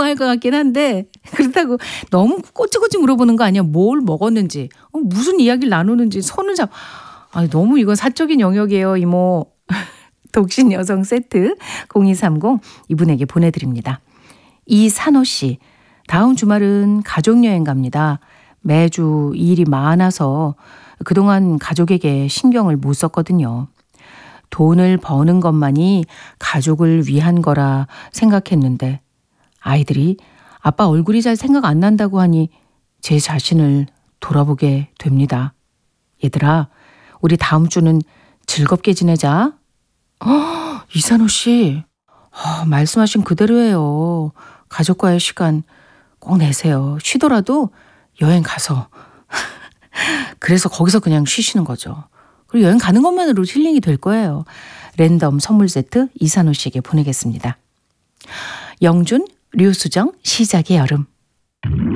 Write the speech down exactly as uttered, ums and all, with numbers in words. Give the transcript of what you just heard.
민망할 것 같긴 한데 그렇다고 너무 꼬치꼬치 물어보는 거 아니야. 뭘 먹었는지, 어, 무슨 이야기를 나누는지 손을 잡. 아, 너무 이건 사적인 영역이에요, 이모. 독신 여성 세트 공이삼공 이분에게 보내드립니다. 이산호 씨, 다음 주말은 가족여행 갑니다. 매주 일이 많아서 그동안 가족에게 신경을 못 썼거든요. 돈을 버는 것만이 가족을 위한 거라 생각했는데 아이들이 아빠 얼굴이 잘 생각 안 난다고 하니 제 자신을 돌아보게 됩니다. 얘들아, 우리 다음 주는 즐겁게 지내자. 어, 이산호 씨, 어, 말씀하신 그대로예요. 가족과의 시간 꼭 내세요. 쉬더라도 여행 가서. 그래서 거기서 그냥 쉬시는 거죠. 그리고 여행 가는 것만으로 힐링이 될 거예요. 랜덤 선물 세트 이산호 씨에게 보내겠습니다. 영준, 류수정, 시작의 여름.